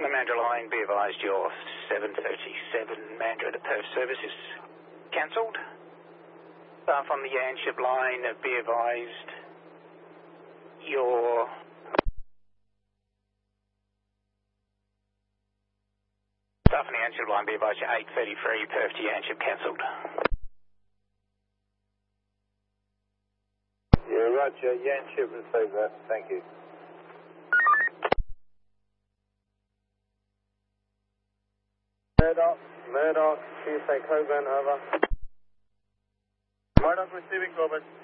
On the Mandurah line, be advised your 737 Mandurah to Perth service is cancelled. Staff on the Yanship line, be advised your staff on the Yanship line, be advised your 833 Perth to Yanship cancelled. Yeah, roger. Yanship received that. Thank you. Murdoch, Tuesday Coburn, over. Murdoch receiving Coburn.